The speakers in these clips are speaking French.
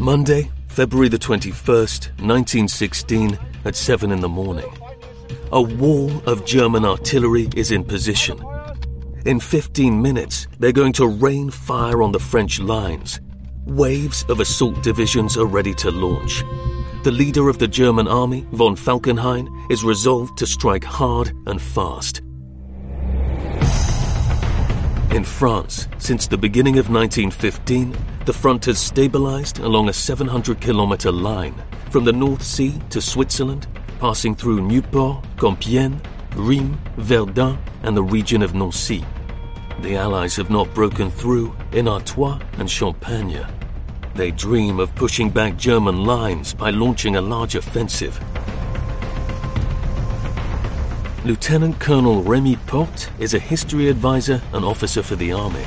Monday, February the 21st, 1916, at 7 in the morning. A wall of German artillery is in position. In 15 minutes, they're going to rain fire on the French lines. Waves of assault divisions are ready to launch. The leader of the German army, von Falkenhayn, is resolved to strike hard and fast. In France, since the beginning of 1915, the front has stabilized along a 700-kilometer line from the North Sea to Switzerland, passing through Nieuport, Compiègne, Rheims, Verdun, and the region of Nancy. The Allies have not broken through in Artois and Champagne. They dream of pushing back German lines by launching a large offensive. Lieutenant Colonel Rémy Porte is a history advisor and officer for the army.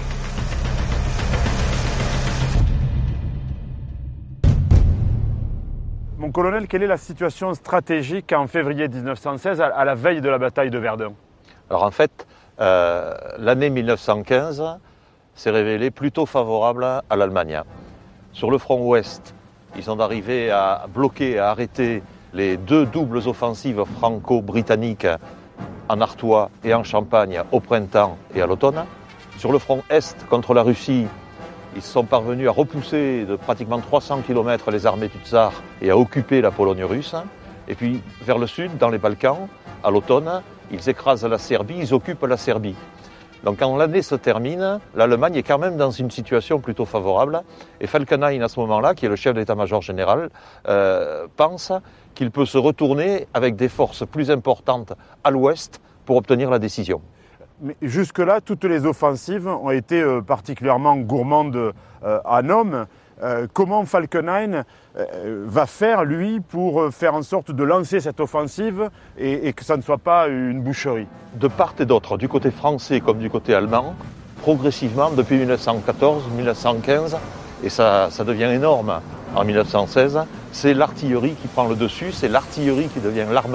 Mon colonel, quelle est la situation stratégique en février 1916 à la veille de la bataille de Verdun? Alors en fait, l'année 1915 s'est révélée plutôt favorable à l'Allemagne. Sur le front ouest, ils sont arrivés à bloquer, à arrêter les deux doubles offensives franco-britanniques en Artois et en Champagne au printemps et à l'automne. Sur le front est contre la Russie, ils sont parvenus à repousser de pratiquement 300 km les armées du Tsar et à occuper la Pologne russe. Et puis vers le sud, dans les Balkans, à l'automne, ils écrasent la Serbie, ils occupent la Serbie. Donc quand l'année se termine, l'Allemagne est quand même dans une situation plutôt favorable. Et Falkenhayn, à ce moment-là, qui est le chef d'état-major général, pense qu'il peut se retourner avec des forces plus importantes à l'ouest pour obtenir la décision. Mais jusque-là, toutes les offensives ont été particulièrement gourmandes en hommes. Comment Falkenhayn va faire, lui, pour faire en sorte de lancer cette offensive et que ça ne soit pas une boucherie? De part et d'autre, du côté français comme du côté allemand, progressivement, depuis 1914, 1915, et ça devient énorme en 1916, c'est l'artillerie qui prend le dessus, c'est l'artillerie qui devient l'arme